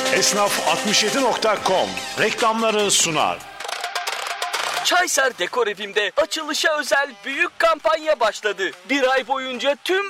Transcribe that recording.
Esnaf67.com reklamları sunar. Çayser Dekor Evim'de açılışa özel büyük kampanya başladı. Bir ay boyunca tüm